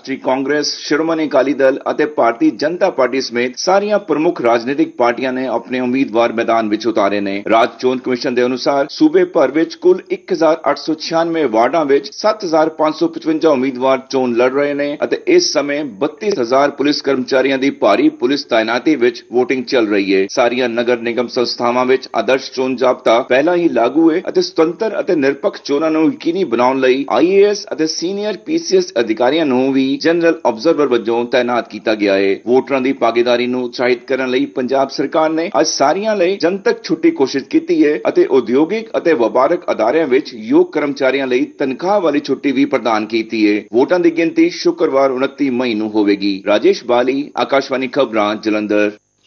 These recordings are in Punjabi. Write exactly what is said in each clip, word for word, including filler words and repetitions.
ਰਾਸ਼ਟਰੀ ਕਾਂਗਰਸ, ਸ਼੍ਰੋਮਣੀ ਅਕਾਲੀ ਦਲ ਅਤੇ ਭਾਰਤੀ ਜਨਤਾ ਪਾਰਟੀ ਸਮੇਤ ਸਾਰੀਆਂ ਪ੍ਰਮੁੱਖ ਰਾਜਨੀਤਿਕ ਪਾਰਟੀਆਂ ਨੇ ਆਪਣੇ ਉਮੀਦਵਾਰ ਮੈਦਾਨ ਵਿੱਚ ਉਤਾਰੇ ਨੇ। ਰਾਜ ਚੋਣ ਕਮਿਸ਼ਨ ਦੇ ਅਨੁਸਾਰ ਸੂਬੇ ਭਰ ਵਿੱਚ ਕੁੱਲ ਇੱਕ ਹਜ਼ਾਰ ਅੱਠ ਸੌ ਛਿਆਨਵੇਂ ਵਾਰਡਾਂ ਵਿੱਚ ਸੱਤ ਹਜ਼ਾਰ ਪੰਜ ਸੌ ਪਚਵੰਜਾ ਉਮੀਦਵਾਰ ਚੋਣ ਲੜ ਰਹੇ ਨੇ ਅਤੇ ਇਸ ਸਮੇਂ ਬੱਤੀ ਹਜ਼ਾਰ ਪੁਲਿਸ ਕਰਮਚਾਰੀਆਂ ਦੀ ਭਾਰੀ ਪੁਲਿਸ ਤਾਇਨਾਤੀ ਵਿੱਚ VOTING ਚੱਲ ਰਹੀ ਹੈ। ਸਾਰੀਆਂ ਨਗਰ ਨਿਗਮ ਸੰਸਥਾਵਾਂ ਵਿੱਚ ਆਦਰਸ਼ ਚੋਣ ਜ਼ਾਬਤਾ ਪਹਿਲਾਂ ਹੀ ਲਾਗੂ ਹੈ ਅਤੇ ਸੁਤੰਤਰ ਅਤੇ ਨਿਰਪੱਖ ਚੋਣਾਂ ਨੂੰ ਯਕੀਨੀ ਬਣਾਉਣ ਲਈ ਆਈ ਏ ਐਸ ਅਤੇ ਸੀਨੀਅਰ ਪੀ ਸੀ ਐਸ ਅਧਿਕਾਰੀਆਂ ਨੂੰ ਵੀ ਜਨਰਲ ਆਬਜ਼ਰਵਰ ਵਜੋਂ ਤਾਇਨਾਤ ਕੀਤਾ ਗਿਆ ਹੈ। ਵੋਟਰਾਂ ਦੀ ਭਾਗੀਦਾਰੀ ਨੂੰ ਉਤਸ਼ਾਹਿਤ ਕਰਨ ਲਈ ਪੰਜਾਬ ਸਰਕਾਰ ਨੇ ਅੱਜ ਸਾਰਿਆਂ ਲਈ ਜਨਤਕ ਛੁੱਟੀ ਘੋਸ਼ਿਤ ਕੀਤੀ ਹੈ ਅਤੇ ਉਦਯੋਗਿਕ ਅਤੇ ਵਪਾਰਕ ਅਦਾਰਿਆਂ ਵਿੱਚ ਯੋਗ ਕਰਮਚਾਰੀਆਂ ਲਈ ਤਨਖਾਹ ਵਾਲੀ ਛੁੱਟੀ ਵੀ ਪ੍ਰਦਾਨ ਕੀਤੀ ਹੈ। ਵੋਟਾਂ ਦੀ ਗਿਣਤੀ ਸ਼ੁੱਕਰਵਾਰ ਉਨੱਤੀ ਮਈ ਨੂੰ ਹੋਵੇਗੀ। ਰਾਜੇਸ਼ ਬਾਲੀ, ਆਕਾਸ਼ਵਾਣੀ ਖਬਰਾਂ, ਜਲੰਧਰ।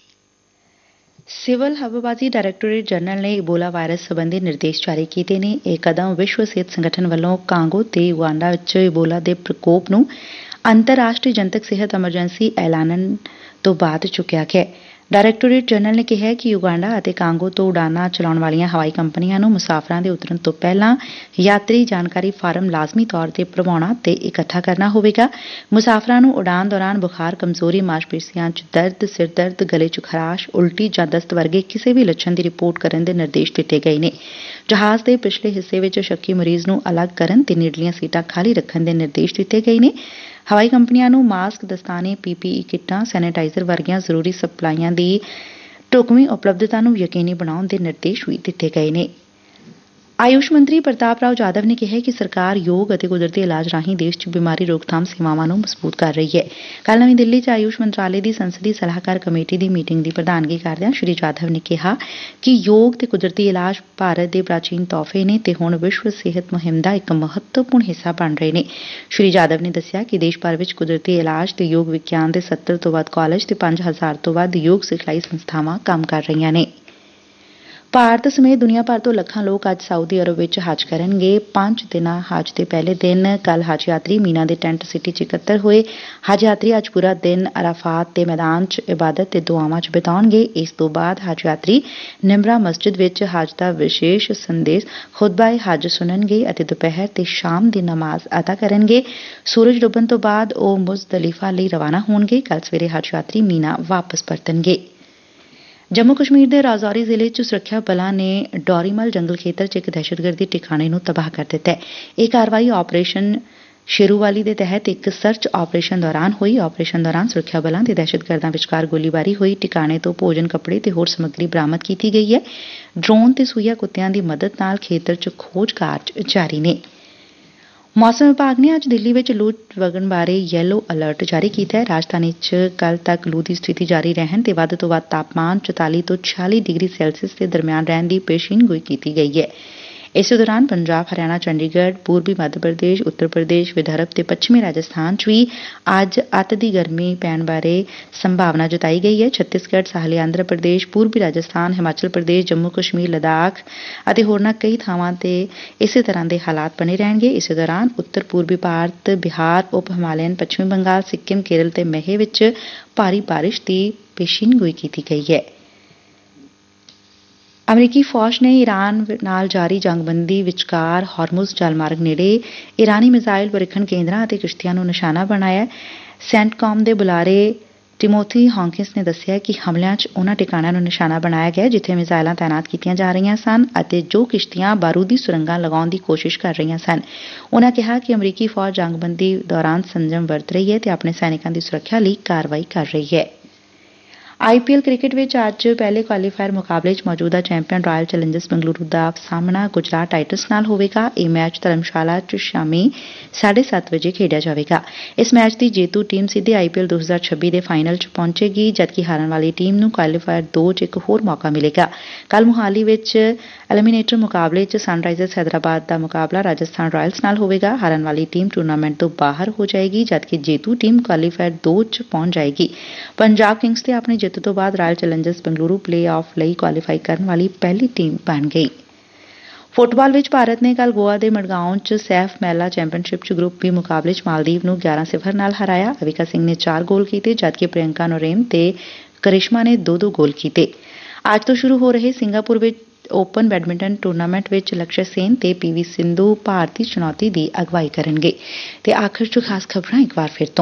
ਸਿਵਲ ਹਵਾਬਾਜ਼ੀ ਡਾਇਰੈਕਟੋਰੇਟ ਜਨਰਲ ਨੇ ਇਬੋਲਾ ਵਾਇਰਸ ਸੰਬੰਧੀ ਨਿਰਦੇਸ਼ ਜਾਰੀ ਕੀਤੇ ਨੇ। ਇਹ ਕਦਮ ਵਿਸ਼ਵ ਸਿਹਤ ਸੰਗਠਨ ਵੱਲੋਂ ਕਾਂਗੋ ਤੇ ਉਗਾਂਡਾ ਵਿੱਚ ਇਬੋਲਾ ਦੇ ਪ੍ਰਕੋਪ ਨੂੰ ਅੰਤਰਰਾਸ਼ਟਰੀ ਜਨਤਕ ਸਿਹਤ ਐਮਰਜੈਂਸੀ ਐਲਾਨਣ ਤੋਂ ਬਾਅਦ ਚੁੱਕਿਆ ਗਿਆ। ਡਾਇਰੈਕਟੋਰੇਟ ਜਨਰਲ ਨੇ ਕਿਹਾ ਕਿ ਉਗਾਂਡਾ ਅਤੇ ਕਾਂਗੋ ਤੋਂ ਉਡਾਨਾਂ ਚਲਾਉਣ ਵਾਲੀਆਂ ਹਵਾਈ ਕੰਪਨੀਆਂ ਨੂੰ ਮੁਸਾਫਰਾਂ ਦੇ ਉਤਰਨ ਤੋਂ ਪਹਿਲਾਂ ਯਾਤਰੀ ਜਾਣਕਾਰੀ ਫਾਰਮ ਲਾਜ਼ਮੀ ਤੌਰ ਤੇ ਭਰਵਾਉਣਾ ਤੇ ਇਕੱਠਾ ਕਰਨਾ ਹੋਵੇਗਾ। ਮੁਸਾਫਰਾਂ ਨੂੰ ਉਡਾਨ ਦੌਰਾਨ ਬੁਖਾਰ, ਕਮਜ਼ੋਰੀ, ਮਾਸਪੇਸ਼ੀਆਂ 'ਚ ਦਰਦ, ਸਿਰ ਦਰਦ, ਗਲੇ 'ਚ ਖਰਾਸ਼, ਉਲਟੀ ਜਾਂ ਦਸਤ ਵਰਗੇ ਕਿਸੇ ਵੀ ਲੱਛਣ ਦੀ ਰਿਪੋਰਟ ਕਰਨ ਦੇ ਨਿਰਦੇਸ਼ ਦਿੱਤੇ ਗਏ ਨੇ। ਜਹਾਜ਼ ਦੇ ਪਿਛਲੇ ਹਿੱਸੇ ਵਿੱਚ ਸ਼ੱਕੀ ਮਰੀਜ਼ ਨੂੰ ਅਲੱਗ ਕਰਨ ਤੇ ਨੇੜਲੀਆਂ ਸੀਟਾਂ ਖਾਲੀ ਰੱਖਣ ਦੇ ਨਿਰਦੇਸ਼ ਦਿੱਤੇ ਗਏ ਨੇ। ਹਵਾਈ ਕੰਪਨੀਆਂ ਨੂੰ ਮਾਸਕ, ਦਸਤਾਨੇ, ਪੀ ਪੀ ਈ ਕਿੱਟਾਂ, ਸੈਨੇਟਾਈਜ਼ਰ ਵਰਗੀਆਂ ਜ਼ਰੂਰੀ ਸਪਲਾਈਆਂ ਦੀ ਢੁਕਵੀਂ ਉਪਲਬਧਤਾ ਨੂੰ ਯਕੀਨੀ ਬਣਾਉਣ ਦੇ ਨਿਰਦੇਸ਼ ਵੀ ਦਿੱਤੇ ਗਏ ਨੇ। ਆਯੂਸ਼ ਮੰਤਰੀ ਪ੍ਰਤਾਪ ਰਾਓ ਜਾਧਵ ਨੇ ਕਿਹਾ ਕਿ ਸਰਕਾਰ ਯੋਗ ਅਤੇ ਕੁਦਰਤੀ ਇਲਾਜ ਰਾਹੀਂ ਦੇਸ਼ 'ਚ ਬਿਮਾਰੀ ਰੋਕਥਾਮ ਸੇਵਾਵਾਂ ਨੂੰ ਮਜ਼ਬੂਤ ਕਰ ਰਹੀ ਹੈ। ਕੱਲ੍ਹ ਨਵੀਂ ਦਿੱਲੀ 'ਚ ਆਯੂਸ਼ ਮੰਤਰਾਲੇ ਦੀ ਸੰਸਦੀ ਸਲਾਹਕਾਰ ਕਮੇਟੀ ਦੀ ਮੀਟਿੰਗ ਦੀ ਪ੍ਰਧਾਨਗੀ ਕਰਦਿਆਂ ਸ਼੍ਰੀ ਜਾਧਵ ਨੇ ਕਿਹਾ ਕਿ ਯੋਗ ਤੇ ਕੁਦਰਤੀ ਇਲਾਜ ਭਾਰਤ ਦੇ ਪ੍ਰਾਚੀਨ ਤੋਹਫੇ ਨੇ ਤੇ ਹੁਣ ਵਿਸ਼ਵ ਸਿਹਤ ਮੁਹਿੰਮ ਦਾ ਇੱਕ ਮਹੱਤਵਪੂਰਨ ਹਿੱਸਾ ਬਣ ਰਹੇ ਨੇ। ਸ਼੍ਰੀ ਜਾਧਵ ਨੇ ਦੱਸਿਆ ਕਿ ਦੇਸ਼ ਭਰ ਵਿੱਚ ਕੁਦਰਤੀ ਇਲਾਜ ਤੇ ਯੋਗ ਵਿਗਿਆਨ ਦੇ ਸੱਤਰ ਤੋਂ ਵੱਧ ਕਾਲਜ ਤੇ ਪੰਜ ਹਜ਼ਾਰ ਤੋਂ ਵੱਧ ਯੋਗ ਸਿਖਲਾਈ ਸੰਸਥਾਵਾਂ ਕੰਮ ਕਰ ਰਹੀਆਂ ਨੇ। ਭਾਰਤ ਸਮੇਤ ਦੁਨੀਆ ਭਰ ਤੋਂ ਲੱਖਾਂ ਲੋਕ ਅੱਜ ਸਾਊਦੀ ਅਰਬ ਵਿੱਚ ਹੱਜ ਕਰਨਗੇ। ਪੰਜ ਦਿਨਾਂ ਹੱਜ ਦੇ ਪਹਿਲੇ ਦਿਨ ਕੱਲ੍ਹ ਹੱਜ ਯਾਤਰੀ ਮੀਨਾ ਦੇ ਟੈਂਟ ਸਿਟੀ 'ਚ ਇਕੱਤਰ ਹੋਏ। ਹੱਜ ਯਾਤਰੀ ਅੱਜ ਪੂਰਾ ਦਿਨ ਅਰਾਫਾਤ ਦੇ ਮੈਦਾਨ 'ਚ ਇਬਾਦਤ ਤੇ ਦੁਆਵਾਂ 'ਚ ਬਿਤਾਉਣਗੇ। ਇਸ ਤੋਂ ਬਾਅਦ ਹੱਜ ਯਾਤਰੀ ਨਿਮਰਾ ਮਸਜਿਦ ਵਿੱਚ ਹੱਜ ਦਾ ਵਿਸ਼ੇਸ਼ ਸੰਦੇਸ਼ ਖੁਤਬਾ ਹੱਜ ਸੁਣਨਗੇ ਅਤੇ ਦੁਪਹਿਰ ਤੇ ਸ਼ਾਮ ਦੀ ਨਮਾਜ਼ ਅਦਾ ਕਰਨਗੇ। ਸੂਰਜ ਡੁੱਬਣ ਤੋਂ ਬਾਅਦ ਉਹ ਮੁਜ਼ਦਲਿਫਾ ਲਈ ਰਵਾਨਾ ਹੋਣਗੇ। ਕੱਲ੍ਹ ਸਵੇਰੇ ਹੱਜ ਯਾਤਰੀ ਮੀਨਾ ਵਾਪਸ ਪਰਤਣਗੇ। ਜੰਮੂ ਕਸ਼ਮੀਰ ਦੇ ਰਾਜੌਰੀ ਜ਼ਿਲ੍ਹੇ 'ਚ ਸੁਰੱਖਿਆ ਬਲਾਂ ਨੇ ਡੋਰੀਮਲ ਜੰਗਲ ਖੇਤਰ 'ਚ ਇੱਕ ਦਹਿਸ਼ਤਗਰਦੀ ਟਿਕਾਣੇ ਨੂੰ ਤਬਾਹ ਕਰ ਦਿੱਤਾ। ਇਹ ਕਾਰਵਾਈ ਆਪਰੇਸ਼ਨ ਸ਼ੇਰੂਵਾਲੀ ਦੇ ਤਹਿਤ ਇੱਕ ਸਰਚ ਆਪਰੇਸ਼ਨ ਦੌਰਾਨ ਹੋਈ। ਆਪਰੇਸ਼ਨ ਦੌਰਾਨ ਸੁਰੱਖਿਆ ਬਲਾਂ ਤੇ ਦਹਿਸ਼ਤਗਰਦਾਂ ਵਿਚਕਾਰ ਗੋਲੀਬਾਰੀ ਹੋਈ। ਟਿਕਾਣੇ ਤੋਂ ਭੋਜਨ, ਕੱਪੜੇ ਤੇ ਹੋਰ ਸਮੱਗਰੀ ਬਰਾਮਦ ਕੀਤੀ ਗਈ ਹੈ। ਡਰੋਨ ਤੇ ਸੂਈਆ ਕੁੱਤਿਆਂ ਦੀ ਮਦਦ ਨਾਲ ਖੇਤਰ 'ਚ ਖੋਜ ਕਾਰਜ ਜਾਰੀ ਨੇ। ਮੌਸਮ ਵਿਭਾਗ ਨੇ ਅੱਜ ਦਿੱਲੀ ਵਿੱਚ ਲੂ ਵਗਣ ਬਾਰੇ ਯੈਲੋ ਅਲਰਟ ਜਾਰੀ ਕੀਤਾ ਹੈ। ਰਾਜਧਾਨੀ 'ਚ ਕੱਲ੍ਹ ਤੱਕ ਲੂ ਦੀ ਸਥਿਤੀ ਜਾਰੀ ਰਹਿਣ ਤੇ ਵੱਧ ਤੋਂ ਵੱਧ ਤਾਪਮਾਨ ਚੁਤਾਲੀ ਤੋਂ ਛਿਆਲੀ ਡਿਗਰੀ ਸੈਲਸੀਅਸ ਦੇ ਦਰਮਿਆਨ ਰਹਿਣ ਦੀ ਪੇਸ਼ੀਨਗੋਈ ਕੀਤੀ ਗਈ ਹੈ। ਇਸੇ ਦੌਰਾਨ ਪੰਜਾਬ, ਹਰਿਆਣਾ, ਚੰਡੀਗੜ੍ਹ, ਪੂਰਬੀ ਮੱਧ ਪ੍ਰਦੇਸ਼, ਉੱਤਰ ਪ੍ਰਦੇਸ਼, ਵਿਦਰਭ ਤੇ ਪੱਛਮੀ ਰਾਜਸਥਾਨ 'ਚ ਵੀ ਅੱਜ ਅੱਤ ਦੀ ਗਰਮੀ ਪੈਣ ਬਾਰੇ ਸੰਭਾਵਨਾ ਜਤਾਈ ਗਈ ਹੈ। ਛੱਤੀਸਗੜ੍ਹ, ਸਾਹਲੀ ਆਂਧਰਾ ਪ੍ਰਦੇਸ਼, ਪੂਰਬੀ ਰਾਜਸਥਾਨ, ਹਿਮਾਚਲ ਪ੍ਰਦੇਸ਼, ਜੰਮੂ ਕਸ਼ਮੀਰ, ਲੱਦਾਖ ਅਤੇ ਹੋਰਨਾਂ ਕਈ ਥਾਵਾਂ ਤੇ ਇਸੇ ਤਰ੍ਹਾਂ ਦੇ ਹਾਲਾਤ ਬਣੇ ਰਹਿਣਗੇ। ਇਸੇ ਦੌਰਾਨ ਉੱਤਰ ਪੂਰਬੀ ਭਾਰਤ, ਬਿਹਾਰ, ਉਪ ਹਿਮਾਲਯਨ, ਪੱਛਮੀ ਬੰਗਾਲ, ਸਿੱਕਿਮ, ਕੇਰਲ ਤੇ ਮਹੇ ਵਿੱਚ ਭਾਰੀ ਬਾਰਿਸ਼ ਦੀ ਪੇਸ਼ੀਨਗੋਈ ਕੀਤੀ ਗਈ ਹੈ। ਅਮਰੀਕੀ ਫੌਜ ਨੇ ਈਰਾਨ ਨਾਲ ਜਾਰੀ ਜੰਗਬੰਦੀ ਵਿਚਕਾਰ ਹਾਰਮੁਜ਼ ਜਲਮਾਰਗ ਨੇੜੇ ਈਰਾਨੀ ਮਿਜ਼ਾਈਲ ਪਰੀਖਣ ਕੇਂਦਰਾਂ ਅਤੇ ਕਿਸ਼ਤੀਆਂ ਨੂੰ ਨਿਸ਼ਾਨਾ ਬਣਾਇਆ। ਸੈਂਟਕਾਮ ਦੇ ਬੁਲਾਰੇ ਟਿਮੋਥੀ ਹੌਕਿੰਸ ਨੇ ਦੱਸਿਆ ਕਿ ਹਮਲਿਆਂ 'ਚ ਉਨ੍ਹਾਂ ਟਿਕਾਣਿਆਂ ਨੂੰ ਨਿਸ਼ਾਨਾ ਬਣਾਇਆ ਗਿਆ ਜਿੱਥੇ ਮਿਜ਼ਾਈਲਾਂ ਤਾਇਨਾਤ ਕੀਤੀਆਂ ਜਾ ਰਹੀਆਂ ਸਨ ਅਤੇ ਜੋ ਕਿਸ਼ਤੀਆਂ ਬਾਰੂਦੀ ਸੁਰੰਗਾਂ ਲਗਾਉਣ ਦੀ ਕੋਸ਼ਿਸ਼ ਕਰ ਰਹੀਆਂ ਸਨ। ਉਨ੍ਹਾਂ ਕਿਹਾ ਕਿ ਅਮਰੀਕੀ ਫੌਜ ਜੰਗਬੰਦੀ ਦੌਰਾਨ ਸੰਜਮ ਵਰਤ ਰਹੀ ਹੈ ਤੇ ਆਪਣੇ ਸੈਨਿਕਾਂ ਦੀ ਸੁਰੱਖਿਆ ਲਈ ਕਾਰਵਾਈ ਕਰ ਰਹੀ ਹੈ। ਆਈ ਪੀ ਐਲ ਕ੍ਰਿਕਟ ਵਿੱਚ ਅੱਜ ਪਹਿਲੇ ਕੁਆਲੀਫਾਇਰ ਮੁਕਾਬਲੇ 'ਚ ਮੌਜੂਦਾ ਚੈਂਪੀਅਨ ਰਾਇਲ ਚੈਲੰਜਰਸ ਬੰਗਲੁਰੂ ਦਾ ਸਾਹਮਣਾ ਗੁਜਰਾਤ ਟਾਈਟਨਸ ਨਾਲ ਹੋਵੇਗਾ। ਇਹ ਮੈਚ ਧਰਮਸ਼ਾਲਾ 'ਚ ਸ਼ਾਮੀ ਸਾਢੇ ਸੱਤ ਵਜੇ ਖੇਡਿਆ ਜਾਵੇਗਾ। ਇਸ ਮੈਚ ਦੀ ਜੇਤੂ ਟੀਮ ਸਿੱਧੇ ਆਈ ਪੀ ਐਲ ਦੋ ਹਜ਼ਾਰ ਛੱਬੀ ਦੇ ਫਾਈਨਲ 'ਚ ਪਹੁੰਚੇਗੀ ਜਦਕਿ ਹਾਰਨ ਵਾਲੀ ਟੀਮ ਨੂੰ ਕੁਆਲੀਫਾਇਰ ਦੋ 'ਚ ਇੱਕ ਹੋਰ ਮੌਕਾ ਮਿਲੇਗਾ। ਕੱਲ੍ਹ ਮੁਹਾਲੀ ਵਿੱਚ ਐਲੀਮੀਨੇਟਰ ਮੁਕਾਬਲੇ 'ਚ ਸਨਰਾਈਜ਼ਰਸ ਹੈਦਰਾਬਾਦ ਦਾ ਮੁਕਾਬਲਾ ਰਾਜਸਥਾਨ ਰਾਇਲਸ ਨਾਲ ਹੋਵੇਗਾ। ਹਾਰਨ ਵਾਲੀ ਟੀਮ ਟੂਰਨਾਮੈਂਟ ਤੋਂ ਬਾਹਰ ਹੋ ਜਾਏਗੀ ਜਦਕਿ ਜੇਤੂ ਟੀਮ ਕੁਆਲੀਫਾਇਰ ਦੋ 'ਚ ਪਹੁੰਚ ਜਾਏਗੀ। ਪੰਜਾਬ ਕਿੰਗਸ ਤੇ ਆਪਣੀ ਜਿੱਤ ਤੋਂ ਬਾਅਦ ਰਾਇਲ ਚੈਲੰਜਰਸ ਬੰਗਲੁਰੂ ਪਲੇ ਆਫ ਲਈ ਕੁਆਲੀਫਾਈ ਕਰਨ ਵਾਲੀ ਪਹਿਲੀ ਟੀਮ ਬਣ ਗਈ। ਫੁੱਟਬਾਲ ਵਿੱਚ ਭਾਰਤ ਨੇ ਕੱਲ੍ਹ ਗੋਆ ਦੇ ਮਡਗਾਓਂ 'ਚ ਸੈਫ ਮਹਿਲਾ ਚੈਂਪੀਅਨਸ਼ਿਪ 'ਚ ਗਰੁੱਪ ਬੀ ਮੁਕਾਬਲੇ 'ਚ ਮਾਲਦੀਵ ਨੂੰ ਗਿਆਰਾਂ ਸਿਫਰ ਨਾਲ ਹਰਾਇਆ। ਅਵਿਕਾ ਸਿੰਘ ਨੇ ਚਾਰ ਗੋਲ ਕੀਤੇ ਜਦਕਿ ਪ੍ਰਿਯੰਕਾ ਨੋਰੇਮ ਤੇ ਕਰਿਸ਼ਮਾ ਨੇ ਦੋ ਦੋ ਗੋਲ ਕੀਤੇ। ਅੱਜ ਤੋਂ ਸ਼ੁਰੂ ਹੋ ਰਹੇ ਸਿੰਗਾਪੁਰ ਵਿੱਚ ਓਪਨ ਬੈਡਮਿੰਟਨ ਟੂਰਨਾਮੈਂਟ ਵਿੱਚ ਲਕਸ਼ਯ ਸੇਨ ਤੇ ਪੀ ਵੀ ਸਿੰਧੂ ਭਾਰਤੀ ਚੁਣੌਤੀ ਦੀ ਅਗਵਾਈ ਕਰਨਗੇ। ਤੇ ਆਖਰ 'ਚ ਖਾਸ ਖਬਰਾਂ ਇੱਕ ਵਾਰ ਫਿਰ ਤੋਂ